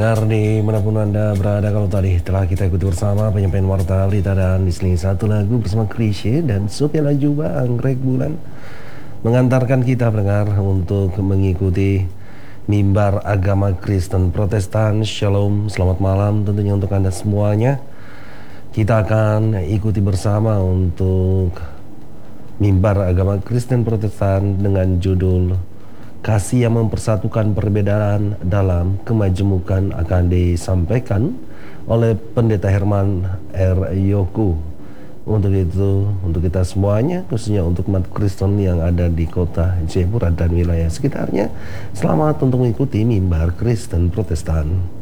Dengar dimanapun Anda berada, kalau tadi telah kita ikuti bersama penyampaian warta berita dan diselingi satu lagu bersama Krisye dan Sophia Lajuba, Anggrek Bulan mengantarkan kita pendengar untuk mengikuti mimbar agama Kristen Protestan. Shalom, selamat malam tentunya untuk Anda semuanya. Kita akan ikuti bersama untuk mimbar agama Kristen Protestan dengan judul Kasih yang Mempersatukan Perbedaan dalam Kemajemukan, akan disampaikan oleh Pendeta Herman R. Yoku. Untuk itu, untuk kita semuanya, khususnya untuk umat Kristen yang ada di kota Jayapura dan wilayah sekitarnya, selamat untuk mengikuti mimbar Kristen Protestan.